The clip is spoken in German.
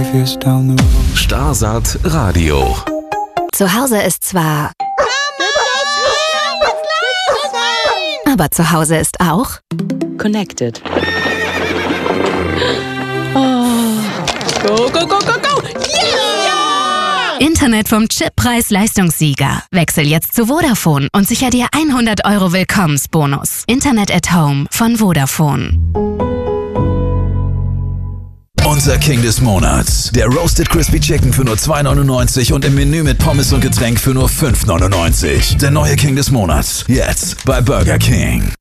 5 years down the road. Starsat Radio. Zu Hause ist zwar... Aber zu Hause ist auch... Connected. Oh. Go, go, go, go, go! Yeah! Internet vom Chippreis-Leistungssieger. Wechsel jetzt zu Vodafone und sicher dir 100 € Willkommensbonus. Internet at Home von Vodafone. Unser King des Monats. Der Roasted Crispy Chicken für nur 2,99 und im Menü mit Pommes und Getränk für nur 5,99. Der neue King des Monats. Jetzt bei Burger King.